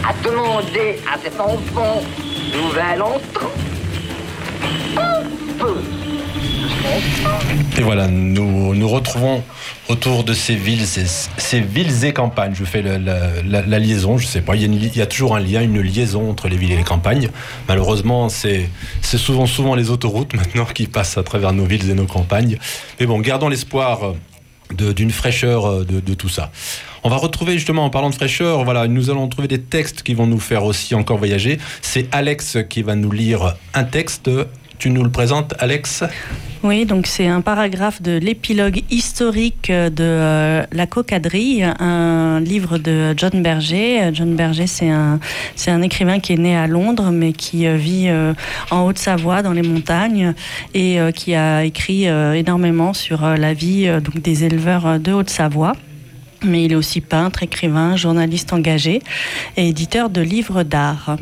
à demander à cet enfant nouvel entrant un peu de son. Et voilà, nous retrouvons autour de ces villes et campagnes. Je fais la liaison, je sais pas, il y a toujours un lien, une liaison entre les villes et les campagnes. Malheureusement, c'est souvent les autoroutes maintenant qui passent à travers nos villes et nos campagnes. Mais bon, gardons l'espoir d'une fraîcheur de tout ça. On va retrouver justement, en parlant de fraîcheur, voilà, nous allons trouver des textes qui vont nous faire aussi encore voyager. C'est Alex qui va nous lire un texte. Tu nous le présentes, Alex ? Oui, donc c'est un paragraphe de l'épilogue historique de La Cocadrille, un livre de John Berger. John Berger, c'est un écrivain qui est né à Londres, mais qui vit en Haute-Savoie, dans les montagnes, et qui a écrit énormément sur la vie donc des éleveurs de Haute-Savoie. Mais il est aussi peintre, écrivain, journaliste engagé et éditeur de livres d'art.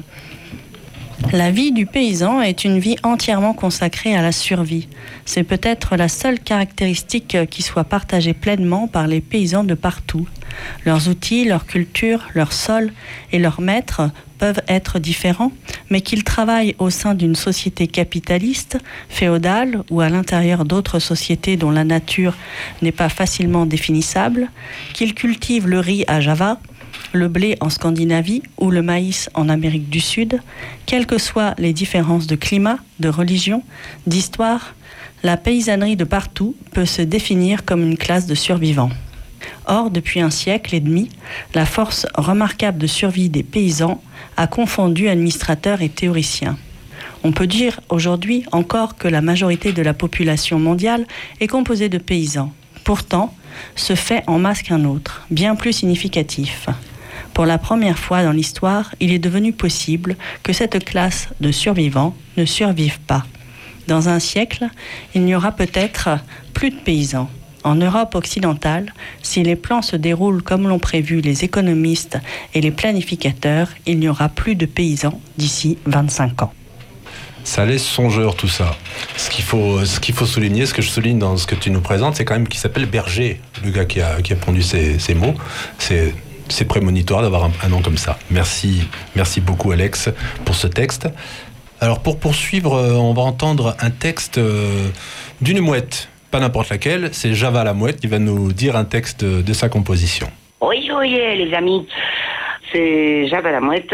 La vie du paysan est une vie entièrement consacrée à la survie. C'est peut-être la seule caractéristique qui soit partagée pleinement par les paysans de partout. Leurs outils, leur culture, leur sol et leurs maîtres peuvent être différents, mais qu'ils travaillent au sein d'une société capitaliste, féodale ou à l'intérieur d'autres sociétés dont la nature n'est pas facilement définissable, qu'ils cultivent le riz à Java, le blé en Scandinavie ou le maïs en Amérique du Sud, quelles que soient les différences de climat, de religion, d'histoire, la paysannerie de partout peut se définir comme une classe de survivants. Or, depuis un siècle et demi, la force remarquable de survie des paysans a confondu administrateurs et théoriciens. On peut dire aujourd'hui encore que la majorité de la population mondiale est composée de paysans. Pourtant, ce fait en masque un autre, bien plus significatif. Pour la première fois dans l'histoire, il est devenu possible que cette classe de survivants ne survive pas. Dans un siècle, il n'y aura peut-être plus de paysans. En Europe occidentale, si les plans se déroulent comme l'ont prévu les économistes et les planificateurs, il n'y aura plus de paysans d'ici 25 ans. Ça laisse songeur tout ça. Ce qu'il faut souligner, ce que je souligne dans ce que tu nous présentes, c'est quand même qu'il s'appelle Berger, le gars qui a pondu ces mots. C'est prémonitoire d'avoir un nom comme ça. Merci beaucoup Alex pour ce texte. Alors pour poursuivre, on va entendre un texte d'une mouette, pas n'importe laquelle, c'est Java la mouette qui va nous dire un texte de sa composition. Oui, les amis, c'est Java la mouette.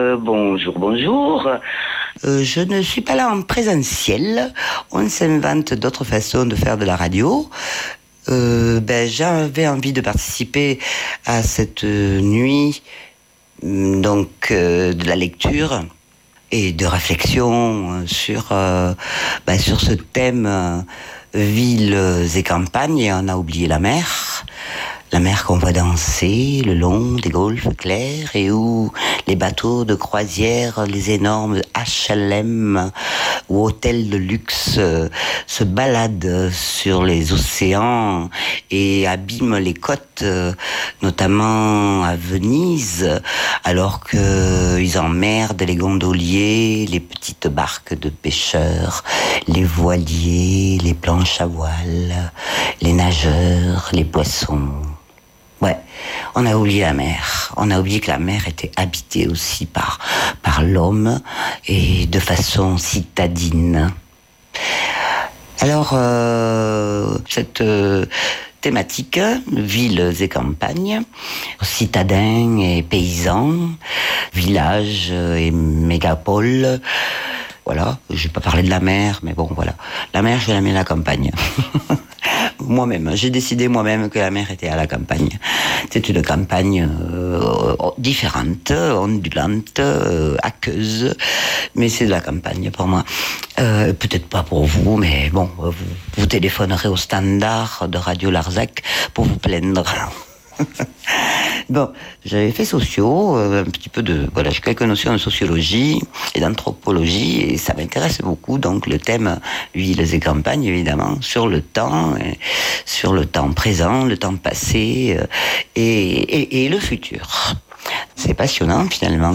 Bonjour. Je ne suis pas là en présentiel. On s'invente d'autres façons de faire de la radio. J'avais envie de participer à cette nuit de la lecture et de réflexion sur ce thème villes et campagnes. Et on a oublié la mer qu'on voit danser le long des golfes clairs et où les bateaux de croisière, les énormes HLM ou hôtels de luxe se baladent sur les océans et abîment les côtes, notamment à Venise, alors qu'ils emmerdent les gondoliers, les petites barques de pêcheurs, les voiliers, les planches à voile, les nageurs, les poissons. Ouais, on a oublié la mer. On a oublié que la mer était habitée aussi par l'homme et de façon citadine. Alors, cette thématique, villes et campagnes, citadins et paysans, villages et mégapoles. Voilà, je vais pas parler de la mer, mais bon, voilà. La mer, je vais la mettre à la campagne. Moi-même, j'ai décidé moi-même que la mer était à la campagne. C'est une campagne différente, ondulante, aqueuse, mais c'est de la campagne pour moi. Peut-être pas pour vous, mais bon, vous téléphonerez au standard de Radio Larzac pour vous plaindre. Bon, j'avais fait sociaux, un petit peu j'ai quelques notions de sociologie et d'anthropologie et ça m'intéresse beaucoup, donc le thème villes et campagnes, évidemment, sur le temps présent, le temps passé et le futur. C'est passionnant finalement.